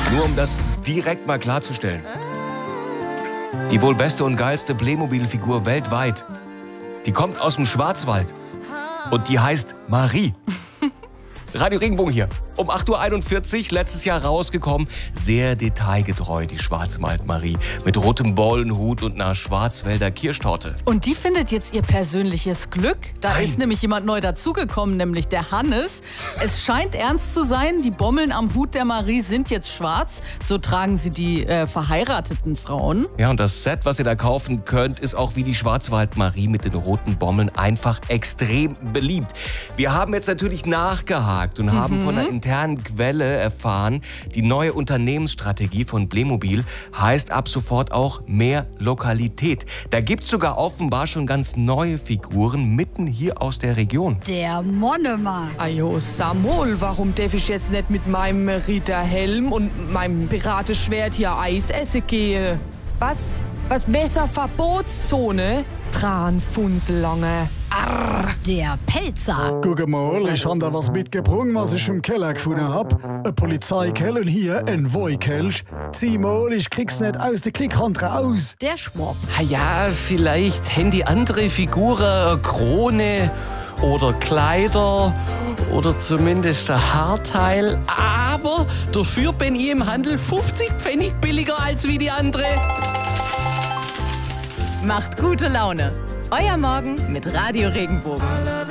Nur um das direkt mal klarzustellen. Die wohl beste und geilste Playmobil-Figur weltweit, die kommt aus dem Schwarzwald. Und die heißt Marie. Radio Regenbogen hier. Um 8.41 Uhr, letztes Jahr rausgekommen. Sehr detailgetreu, die Schwarzwald-Marie. Mit rotem Bollenhut und einer Schwarzwälder Kirschtorte. Und die findet jetzt ihr persönliches Glück. Da ist nämlich jemand neu dazugekommen, nämlich der Hannes. Es scheint ernst zu sein, die Bommeln am Hut der Marie sind jetzt schwarz. So tragen sie die verheirateten Frauen. Ja, und das Set, was ihr da kaufen könnt, ist auch wie die Schwarzwald-Marie mit den roten Bommeln einfach extrem beliebt. Wir haben jetzt natürlich nachgehakt und haben von einer internen Quelle erfahren, die neue Unternehmensstrategie von Playmobil heißt ab sofort auch mehr Lokalität. Da gibt's sogar offenbar schon ganz neue Figuren mitten hier aus der Region. Der Monomer. Ajo, Samuel, warum darf ich jetzt nicht mit meinem Ritterhelm und meinem Piratenschwert hier Eis essen gehen? Was? Was Messerverbotszone? Tranfunselange. Der Pelzer. Guck mal, ich habe da was mitgebracht, was ich im Keller gefunden hab. Ein Polizeikelch und hier ein Wollkelch. Zieh mal, ich krieg's nicht aus der Klickhand raus. Der Schwab. Ja, vielleicht haben die andere Figuren eine Krone oder Kleider oder zumindest ein Haarteil. Aber dafür bin ich im Handel 50 Pfennig billiger als wie die andere. Macht gute Laune. Euer Morgen mit Radio Regenbogen.